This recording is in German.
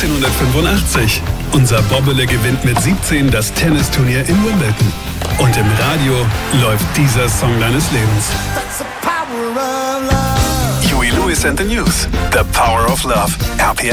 1985. Unser Bobbele gewinnt mit 17 das Tennisturnier in Wimbledon. Und im Radio läuft dieser Song deines Lebens. Huey Lewis and the News. The Power of Love. RPR